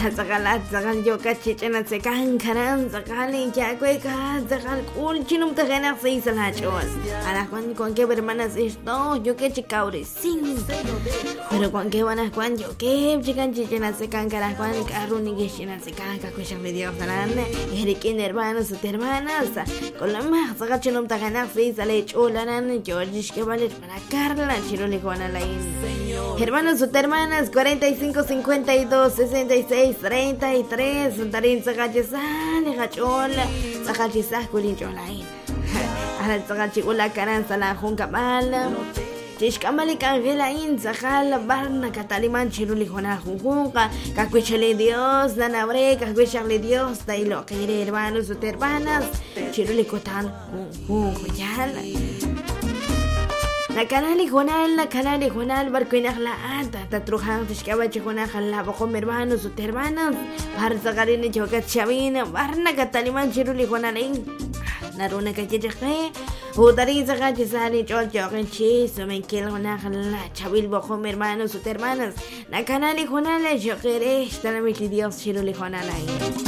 Zagal yo cachichena se cancaran, zagal ya cueca, zagal ulchinum te ganas seis la chol. Ahora con qué hermanas esto, yo que chicaure sin. Pero con qué van a cuan yo que chican chichena se cancaran, cuan carruni que china se canca, cueshan de Dios grande, eriquín hermanos, hermanas, con la más zagal chinum te ganas seis la cholaran, yo que vale para Carla, chirole con la hermanos o hermanas, 45, 52, 66, 33, Tarin Zagachizan, Hachola, Zagachizah, Kulincholain. Ahora Zagachula Caranza, la Juncamala, Tishkamali Cangelain, Zahal, Barna, Cataliman, Chirulijona, Junca, Cacuichale Dios, Danabre, Cacuichale Dios, Tailo, que hermanos o hermanas, Chirulicotan, Junjala. La canal Juanal, barcuinas la ata, tatrujan, tishkaba chihona, la bajo mi hermanos o hermanas, Barzagarine Chocat Chavina, Barna Cataliman Chiruli Juanalin, Naruna Cachiche, Udarin Zagachizani, George Chis, Menkel Juanala, Chavil bajo mi hermanos o hermanas, la canal Juanala, yo querés, Tanamiti Dios Chiruli Juanalai.